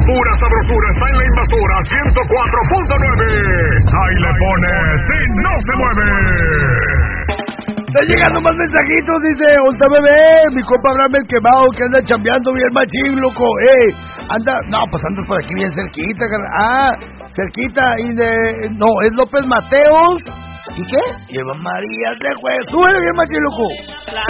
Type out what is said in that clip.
Pura sabrosura está en la invasora 104.9. Ahí le pone si no se mueve. Está llegando más mensajitos, dice, onta bebé, mi compa Abraham el quemado que anda chambeando bien machín, loco, anda, no, pues anda por aquí bien cerquita, cerquita, y no, es López Mateos, ¿y qué? Lleva María de Juez, súbele bien machín, loco.